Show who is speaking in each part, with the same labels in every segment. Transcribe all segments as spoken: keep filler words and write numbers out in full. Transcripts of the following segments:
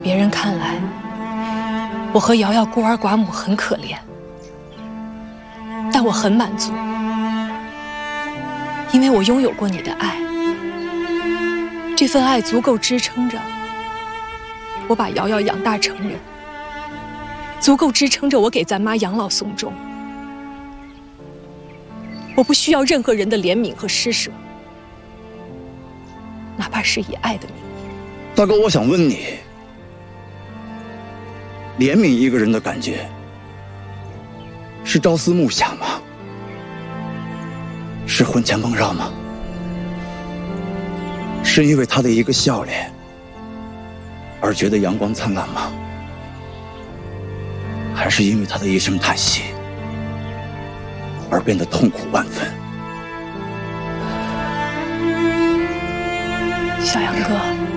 Speaker 1: 别人看来，我和瑶瑶孤儿寡母很可怜，但我很满足，因为我拥有过你的爱，这份爱足够支撑着我把瑶瑶养大成人，足够支撑着我给咱妈养老送终。我不需要任何人的怜悯和施舍，哪怕是以爱的名义。
Speaker 2: 大哥，我想问你，怜悯一个人的感觉是朝思暮想吗？是魂牵梦绕吗？是因为他的一个笑脸而觉得阳光灿烂吗？还是因为他的一声叹息而变得痛苦万分？
Speaker 1: 小杨哥，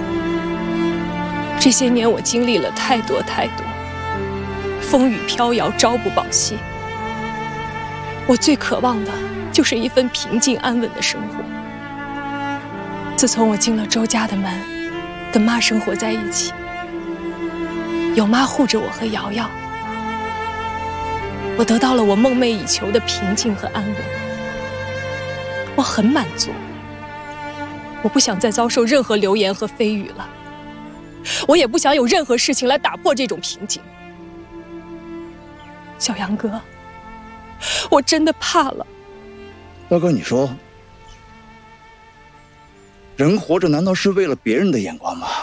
Speaker 1: 这些年我经历了太多太多，风雨飘摇，朝不保夕。我最渴望的就是一份平静安稳的生活。自从我进了周家的门，跟妈生活在一起，有妈护着我和瑶瑶，我得到了我梦寐以求的平静和安稳。我很满足，我不想再遭受任何流言和蜚语了，我也不想有任何事情来打破这种平静。小杨哥，我真的怕了。
Speaker 2: 大哥，你说，人活着难道是为了别人的眼光吗？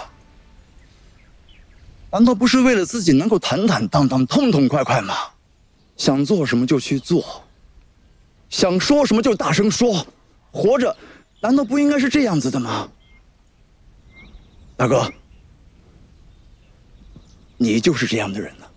Speaker 2: 难道不是为了自己能够坦坦荡荡、痛痛快快吗？想做什么就去做，想说什么就大声说，活着难道不应该是这样子的吗？大哥，你就是这样的人呢。